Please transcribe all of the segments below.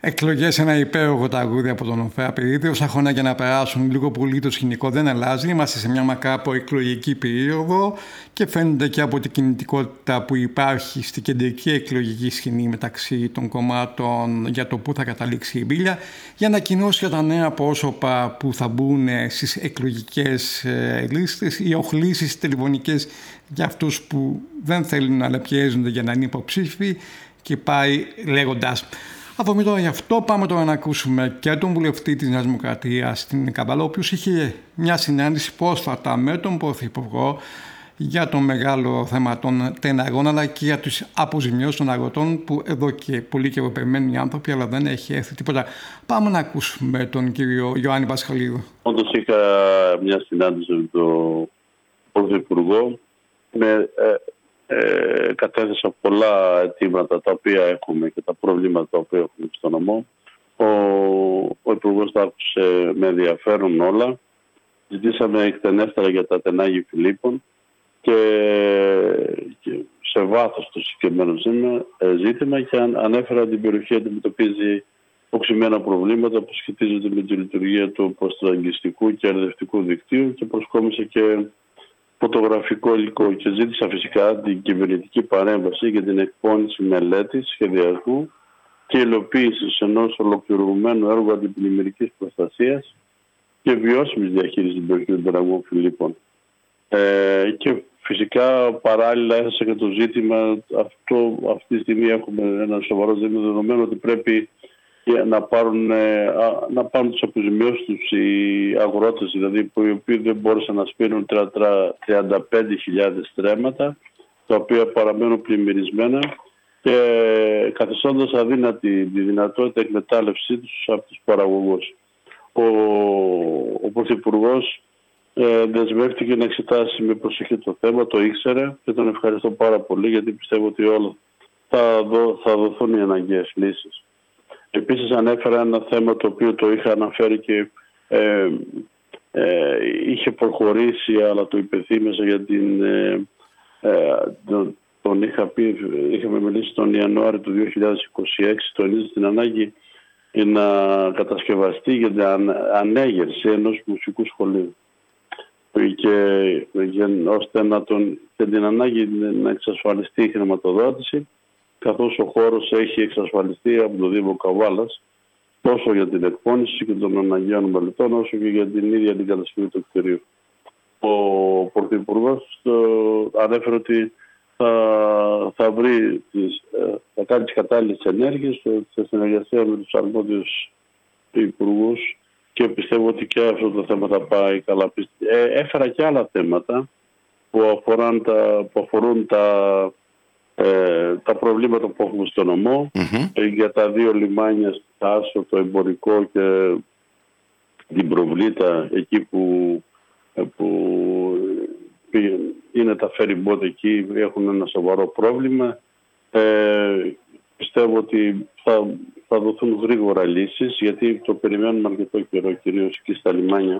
Εκλογές, ένα υπέροχο τραγούδι από τον Οφέα Πυρίδη. Όσα χρόνια για να περάσουν, λίγο πολύ το σκηνικό δεν αλλάζει. Είμαστε σε μια μακρά προεκλογική περίοδο και φαίνεται και από την κινητικότητα που υπάρχει στην κεντρική εκλογική σκηνή μεταξύ των κομμάτων για το πού θα καταλήξει η μπίλια. Για ανακοινώσει για τα νέα πρόσωπα που θα μπουν στις εκλογικές λίστες, οι οχλήσεις τηλεφωνικές για αυτούς που δεν θέλουν να πιέζονται για να είναι υποψήφοι και πάει λέγοντας. Αφορμή τώρα γι' αυτό, πάμε τώρα να ακούσουμε και τον βουλευτή της Νέας Δημοκρατίας στην Καβάλα, ο οποίος είχε μια συνάντηση πρόσφατα με τον Πρωθυπουργό για το μεγάλο θέμα των τεναγών, αλλά και για τις αποζημιώσεις των αγροτών που εδώ και πολύ καιρό περιμένουν οι άνθρωποι, αλλά δεν έχει έρθει τίποτα. Πάμε να ακούσουμε τον κύριο Ιωάννη Πασχαλίδου. Όντως είχα μια συνάντηση με τον Πρωθυπουργό. Κατέθεσα πολλά αιτήματα τα οποία έχουμε και τα προβλήματα τα οποία έχουμε στο νομό. Ο Υπουργός τα άκουσε με ενδιαφέρον όλα. Ζητήσαμε εκτενέστερα για τα τενάγη Φιλίππων και σε βάθος το συγκεκριμένο ζήτημα και ανέφερα την περιοχή αντιμετωπίζει οξυμένα προβλήματα που σχετίζονται με τη λειτουργία του προστρατηγιστικού και ερευνητικού δικτύου και προσκόμισε και φωτογραφικό υλικό και ζήτησα φυσικά την κυβερνητική παρέμβαση για την εκπόνηση μελέτης, σχεδιασμού και υλοποίησης ενός ολοκληρωμένου έργου αντιπλημμυρικής προστασίας και βιώσιμης διαχείρισης στην περιοχή των τεναγών Φιλίππων. Και φυσικά παράλληλα έθεσα και το ζήτημα αυτή τη στιγμή έχουμε ένα σοβαρό ζήτημα, δεδομένου ότι πρέπει να πάρουν τις αποζημιώσεις τους οι αγρότες, δηλαδή οι οποίοι δεν μπόρεσαν να σπείρουν 35.000 στρέμματα, τα οποία παραμένουν πλημμυρισμένα και καθιστώντας αδύνατη τη δυνατότητα εκμετάλλευσή τους από τους παραγωγούς. Ο Πρωθυπουργός δεσμεύτηκε να εξετάσει με προσοχή το θέμα, το ήξερε και τον ευχαριστώ πάρα πολύ, γιατί πιστεύω ότι όλα θα δοθούν οι αναγκαίες λύσεις. Επίσης ανέφερα ένα θέμα το οποίο το είχα αναφέρει και είχε προχωρήσει, αλλά το υπενθύμισα για τον είχα πει, είχαμε μιλήσει τον Ιανουάριο του 2026, τονίζει την ανάγκη να κατασκευαστεί για την ανέγερση ενός μουσικού σχολείου και ώστε και την ανάγκη να εξασφαλιστεί η χρηματοδότηση, καθώς ο χώρος έχει εξασφαλιστεί από το Δήμο Καβάλας τόσο για την εκπόνηση και των αναγκαίων μελετών όσο και για την ίδια την κατασκευή του κτηρίου. Ο Πρωθυπουργός ανέφερε ότι θα κάνει τις κατάλληλες ενέργειες σε συνεργασία με τους αρμόδιους υπουργούς και πιστεύω ότι και αυτό το θέμα θα πάει καλά. Έφερα και άλλα θέματα που αφορούν τα προβλήματα που έχουμε στο νομό, για τα δύο λιμάνια στη Θάσο, το εμπορικό και την Προβλήτα, εκεί που είναι τα ferry boat, εκεί έχουν ένα σοβαρό πρόβλημα. Πιστεύω ότι θα δοθούν γρήγορα λύσεις, γιατί το περιμένουμε αρκετό καιρό, κυρίως εκεί στα λιμάνια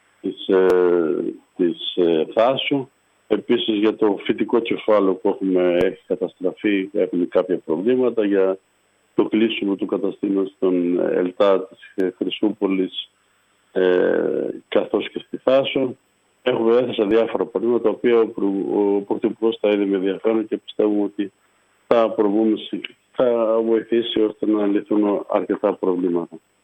της Θάσου. Επίσης για το φυτικό κεφάλαιο που έχει καταστραφεί, έχουμε κάποια προβλήματα για το κλείσιμο του καταστήματος των ΕΛΤΑ της Χρυσούπολης καθώς και στη Θάσο. Έχουμε έθεσα διάφορα προβλήματα τα οποία ο Πρωθυπουργός θα είδε με ενδιαφέρον και πιστεύουμε ότι θα βοηθήσει ώστε να λυθούν αρκετά προβλήματα.